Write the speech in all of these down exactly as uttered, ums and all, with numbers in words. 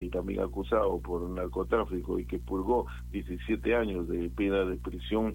y también acusado por narcotráfico y que purgó diecisiete años de pena de prisión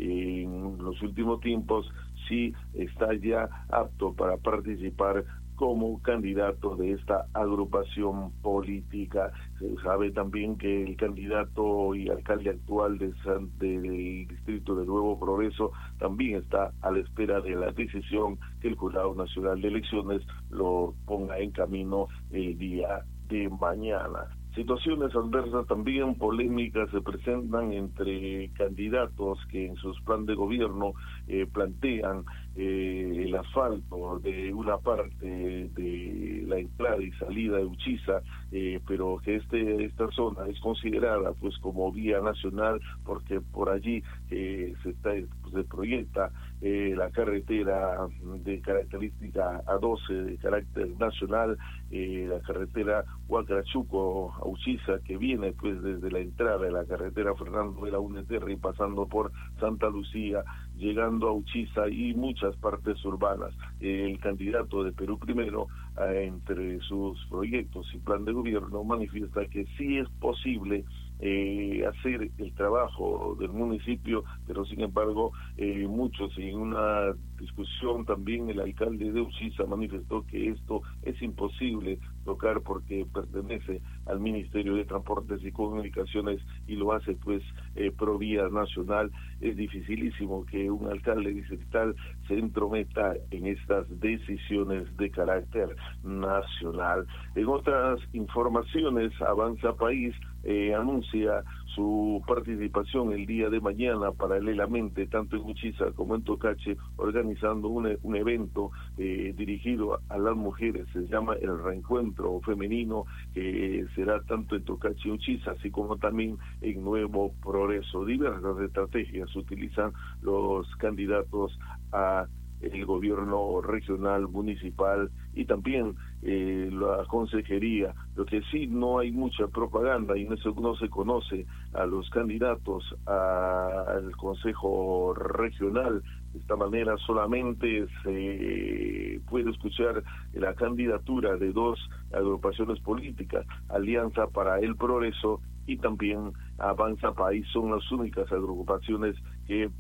en los últimos tiempos, sí está ya apto para participar como candidato de esta agrupación política. Se sabe también que el candidato y alcalde actual de San, del distrito de Nuevo Progreso también está a la espera de la decisión que el Jurado Nacional de Elecciones lo ponga en camino el día de mañana. Situaciones adversas también polémicas se presentan entre candidatos que en sus planes de gobierno eh, plantean eh, el asfalto de una parte de la entrada y salida de Uchiza, eh, pero que este esta zona es considerada pues como vía nacional porque por allí eh, se está se proyecta eh, la carretera de característica A doce de carácter nacional, eh, la carretera Huacrachuco a Uchiza, que viene pues desde la entrada de la carretera Fernando de la Uneterra y pasando por Santa Lucía, llegando a Uchiza y muchas partes urbanas. Eh, el candidato de Perú Primero, eh, entre sus proyectos y plan de gobierno, manifiesta que sí es posible Eh, hacer el trabajo del municipio, pero sin embargo eh, muchos, en una discusión también el alcalde de Uchiza manifestó que esto es imposible tocar porque pertenece al Ministerio de Transportes y Comunicaciones y lo hace pues eh, pro vía nacional. Es dificilísimo que un alcalde distrital se entrometa en estas decisiones de carácter nacional. En otras informaciones, Avanza País eh, anuncia su participación el día de mañana paralelamente tanto en Uchiza como en Tocache, organizando un, un evento eh, dirigido a, a las mujeres. Se llama el Reencuentro Femenino, que será tanto en Tocache y Uchiza, así como también en Nuevo Progreso. Diversas estrategias utilizan los candidatos a el gobierno regional, municipal y también eh, la consejería. Lo que sí, no hay mucha propaganda y no se, no se conoce a los candidatos a, al Consejo Regional. De esta manera solamente se puede escuchar la candidatura de dos agrupaciones políticas, Alianza para el Progreso y también Avanza País. Son las únicas agrupaciones que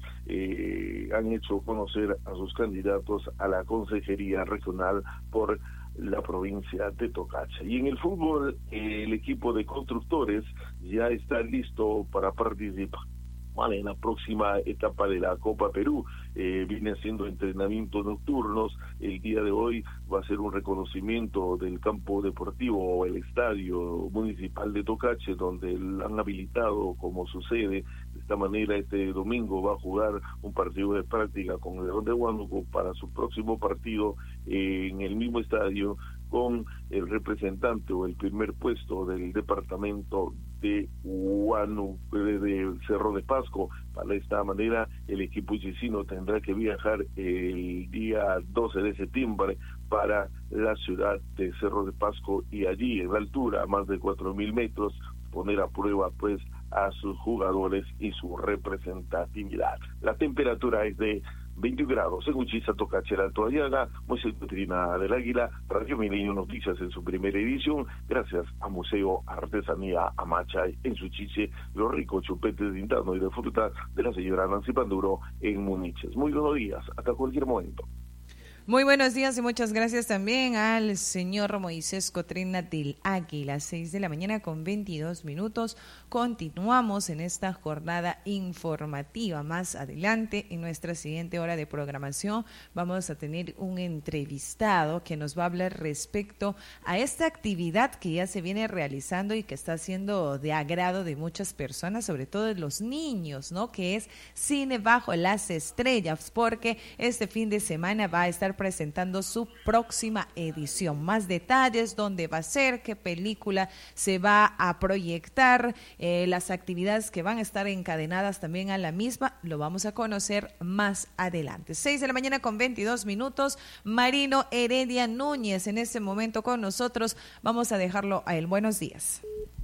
eh, han hecho conocer a sus candidatos a la consejería regional por la provincia de Tocache. Y en el fútbol, eh, el equipo de Constructores ya está listo para participar en la próxima etapa de la Copa Perú. Eh, viene haciendo entrenamientos nocturnos. El día de hoy va a ser un reconocimiento del campo deportivo o el estadio municipal de Tocache, donde lo han habilitado como su sede. De esta manera, este domingo va a jugar un partido de práctica con el León de Huánuco para su próximo partido eh, en el mismo estadio con el representante o el primer puesto del departamento de Huánuco, de, de Cerro de Pasco. Para esta manera, el equipo uchicino tendrá que viajar el día doce de septiembre para la ciudad de Cerro de Pasco y allí, en la altura, a más de cuatro mil metros, poner a prueba pues a sus jugadores y su representatividad. La temperatura es de veintiún grados en Uchiza, Tocache, el Alto Ayaga. Moisés Petrina del Águila, Radio Milenio Noticias en su primera edición, gracias a Museo Artesanía Amachay en Suchiche, los ricos chupetes de Indano y de fruta de la señora Nancy Panduro en Muniches. Muy buenos días, hasta cualquier momento. Muy buenos días y muchas gracias también al señor Moisés Cotrina del Águila. Seis de la mañana con veintidós minutos. Continuamos en esta jornada informativa. Más adelante, en nuestra siguiente hora de programación, vamos a tener un entrevistado que nos va a hablar respecto a esta actividad que ya se viene realizando y que está siendo de agrado de muchas personas, sobre todo de los niños, ¿no? Que es Cine Bajo las Estrellas, porque este fin de semana va a estar presentando su próxima edición. Más detalles, dónde va a ser, qué película se va a proyectar, eh, las actividades que van a estar encadenadas también a la misma, lo vamos a conocer más adelante. Seis de la mañana con veintidós minutos. Marino Heredia Núñez en este momento con nosotros. Vamos a dejarlo a él. Buenos días.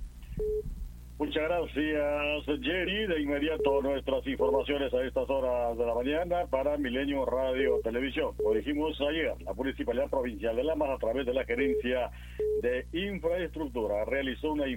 Muchas gracias, Jerry. De inmediato nuestras informaciones a estas horas de la mañana para Milenio Radio Televisión. Como dijimos ayer, la Municipalidad Provincial de Lamas, a través de la Gerencia de Infraestructura, realizó una